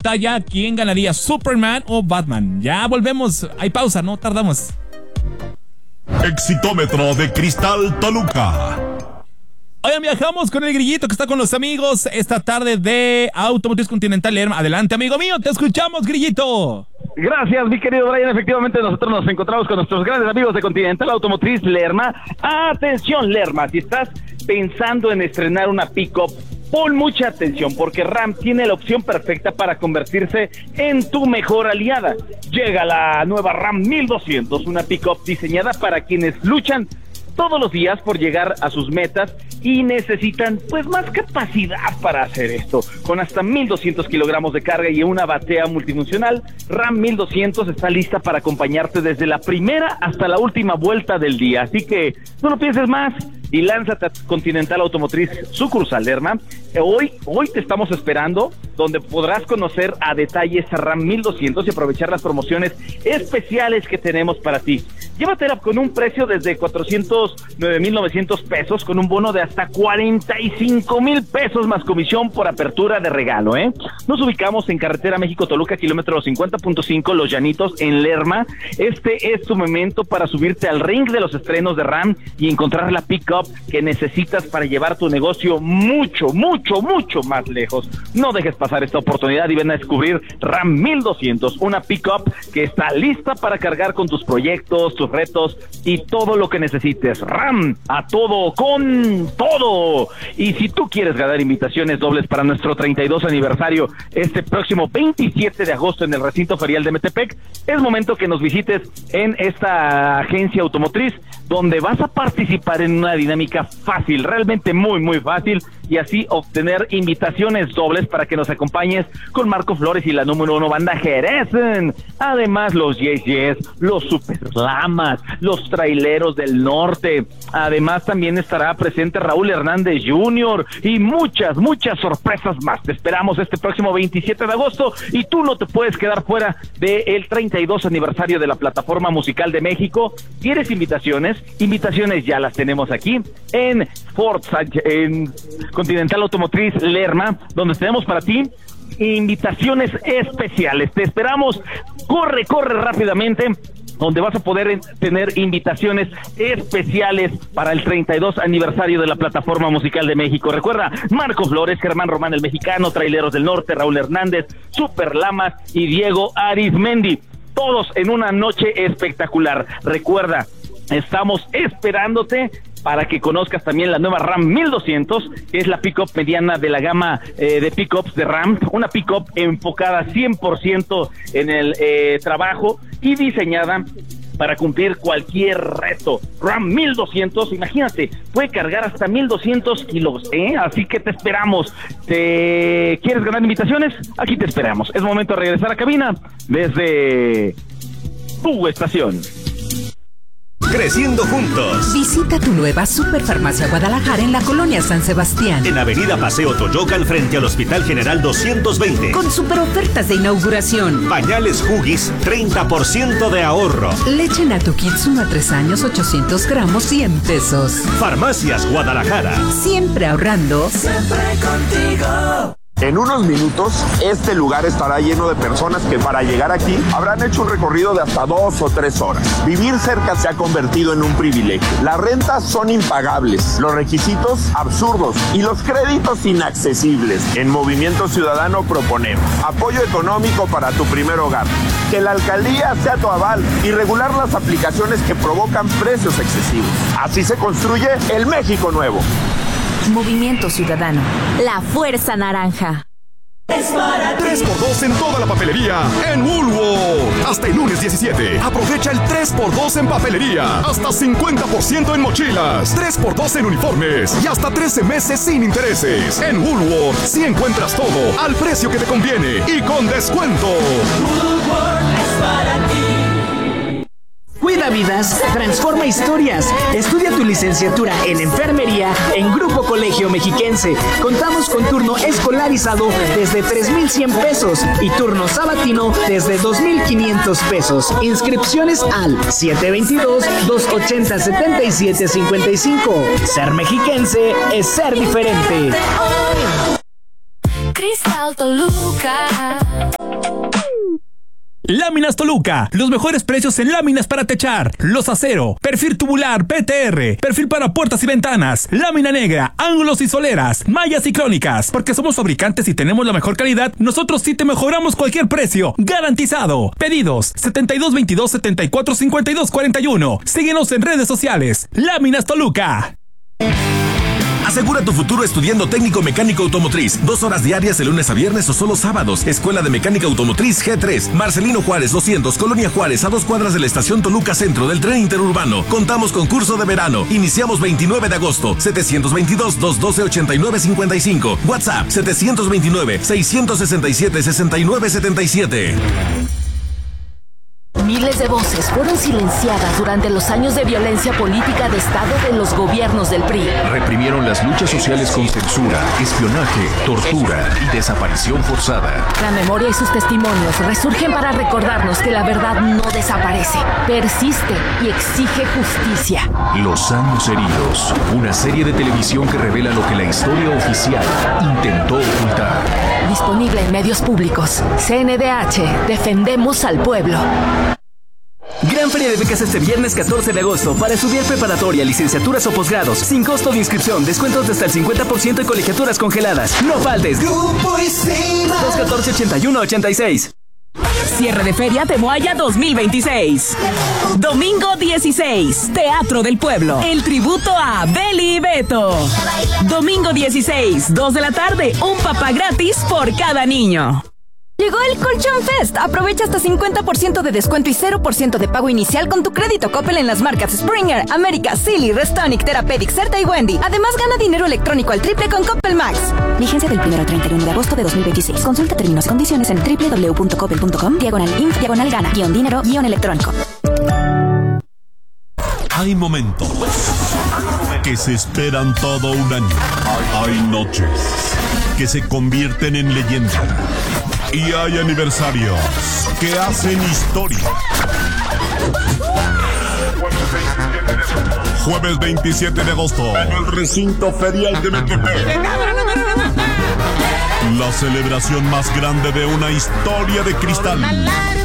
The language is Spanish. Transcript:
batalla, ¿quién ganaría, Superman o Batman? Ya volvemos, hay pausa, no tardamos. Exitómetro de Cristal Toluca. Hoy viajamos con el Grillito que está con los amigos esta tarde de Automotriz Continental Lerma. Adelante, amigo mío, te escuchamos, Grillito. Gracias, mi querido Brian. Efectivamente, nosotros nos encontramos con nuestros grandes amigos de Continental Automotriz Lerma. Atención, Lerma, si estás pensando en estrenar una pick-up, pon mucha atención porque Ram tiene la opción perfecta para convertirse en tu mejor aliada. Llega la nueva Ram 1200, una pick-up diseñada para quienes luchan todos los días por llegar a sus metas y necesitan pues más capacidad para hacer esto. Con hasta 1200 kilogramos de carga y una batea multifuncional, Ram 1200 está lista para acompañarte desde la primera hasta la última vuelta del día. Así que no lo pienses más y lánzate a Continental Automotriz sucursal Lerma. Hoy te estamos esperando, donde podrás conocer a detalle esta Ram 1200 y aprovechar las promociones especiales que tenemos para ti. Llévatela con un precio desde 409,900 pesos, con un bono de hasta 45,000 pesos más comisión por apertura de regalo, ¿eh? Nos ubicamos en carretera México-Toluca, kilómetro 50.5, Los Llanitos, en Lerma. Este es tu momento para subirte al ring de los estrenos de Ram y encontrar la pick-up que necesitas para llevar tu negocio mucho más lejos. No dejes pasar esta oportunidad y ven a descubrir Ram 1200, una pick-up que está lista para cargar con tus proyectos, tus retos y todo lo que necesites. Ram, a todo, con todo. Y si tú quieres ganar invitaciones dobles para nuestro 32 aniversario este próximo 27 de agosto en el recinto ferial de Metepec, es momento que nos visites en esta agencia automotriz, donde vas a participar en una dinámica fácil, realmente muy fácil, y así obtener invitaciones dobles para que nos acompañes con Marco Flores y la número 1 banda Jerez. Además, los Yes, los Super Lamas, los Traileros del Norte. Además, también estará presente Raúl Hernández Jr. y muchas sorpresas más. Te esperamos este próximo 27 de agosto y tú no te puedes quedar fuera del 32 aniversario de la Plataforma Musical de México. ¿Quieres invitaciones? Invitaciones ya las tenemos aquí en en Continental Automotriz Lerma, donde tenemos para ti invitaciones especiales. Te esperamos, corre rápidamente, donde vas a poder tener invitaciones especiales para el 32 aniversario de la Plataforma Musical de México. Recuerda, Marco Flores, Germán Román el Mexicano, Traileros del Norte, Raúl Hernández, Super Lamas y Diego Arizmendi, todos en una noche espectacular. Recuerda, estamos esperándote para que conozcas también la nueva Ram 1200, que es la pick-up mediana de la gama de pick-ups de Ram, una pick-up enfocada 100% en el trabajo y diseñada para cumplir cualquier reto. Ram 1200, imagínate, puede cargar hasta 1200 kilos, ¿eh? Así que te esperamos. ¿Quieres ganar invitaciones? Aquí te esperamos. Es momento de regresar a cabina desde tu estación. Creciendo juntos. Visita tu nueva Superfarmacia Guadalajara en la colonia San Sebastián. En Avenida Paseo Toyocan frente al Hospital General 220. Con super ofertas de inauguración. Pañales Huggies, 30% de ahorro. Leche Nato Kids 1 a 3 años, 800 gramos, 100 pesos. Farmacias Guadalajara. Siempre ahorrando. Siempre contigo. En unos minutos, este lugar estará lleno de personas que para llegar aquí habrán hecho un recorrido de hasta 2 o 3 horas. Vivir cerca se ha convertido en un privilegio. Las rentas son impagables, los requisitos absurdos y los créditos inaccesibles. En Movimiento Ciudadano proponemos apoyo económico para tu primer hogar, que la alcaldía sea tu aval y regular las aplicaciones que provocan precios excesivos. Así se construye el México nuevo. Movimiento Ciudadano. La Fuerza Naranja. Es para 3x2 en toda la papelería en Woolworth. Hasta el lunes 17. Aprovecha el 3x2 en papelería. Hasta 50% en mochilas. 3x2 en uniformes. Y hasta 13 meses sin intereses. En Woolworth sí encuentras todo al precio que te conviene y con descuento. Woolworth es para ti. Cuida vidas, transforma historias. Estudia tu licenciatura en enfermería en Grupo Colegio Mexiquense. Contamos con turno escolarizado desde 3,100 pesos y turno sabatino desde 2,500 pesos. Inscripciones al 722-280-7755. Ser mexiquense es ser diferente. Cristal Toluca. Láminas Toluca, los mejores precios en láminas para techar, los acero, perfil tubular, PTR, perfil para puertas y ventanas, lámina negra, ángulos y soleras, mallas y crónicas. Porque somos fabricantes y tenemos la mejor calidad, nosotros sí te mejoramos cualquier precio, garantizado. Pedidos 7222 74 52 41. Síguenos en redes sociales. Láminas Toluca. Asegura tu futuro estudiando técnico mecánico automotriz. 2 horas diarias de lunes a viernes o solo sábados. Escuela de Mecánica Automotriz G3. Marcelino Juárez 200, Colonia Juárez, a 2 cuadras de la estación Toluca Centro del tren interurbano. Contamos con curso de verano. Iniciamos 29 de agosto. 722-212-8955. WhatsApp 729-667-6977. Miles de voces fueron silenciadas durante los años de violencia política de Estado de los gobiernos del PRI. Reprimieron las luchas sociales con censura, espionaje, tortura y desaparición forzada. La memoria y sus testimonios resurgen para recordarnos que la verdad no desaparece, persiste y exige justicia. Los años heridos, una serie de televisión que revela lo que la historia oficial intentó ocultar. Disponible en medios públicos. CNDH, defendemos al pueblo. Gran feria de becas este viernes 14 de agosto para estudiar preparatoria, licenciaturas o posgrados, sin costo de inscripción, descuentos de hasta el 50% y colegiaturas congeladas. No faltes. Grupo ICIMA. 214-8186. Cierre de Feria Temoaya 2026. Domingo 16, Teatro del Pueblo. El tributo a Beli y Beto. Domingo 16, 2 de la tarde, un papá gratis por cada niño. Llegó el Colchón Fest. Aprovecha hasta 50% de descuento y 0% de pago inicial con tu crédito Coppel en las marcas Springer, América, Silly, Restonic, Therapeutic, Certa y Wendy. Además, gana dinero electrónico al triple con Coppel Max. Vigencia del 1 al 31 de agosto de 2026. Consulta términos y condiciones en www.coppel.com/inf/gana-dinero-electrónico. Hay momentos que se esperan todo un año. Hay noches que se convierten en leyenda. Y hay aniversarios que hacen historia. Jueves 27 de agosto, en el recinto ferial de Metepec. La celebración más grande de una historia de cristal.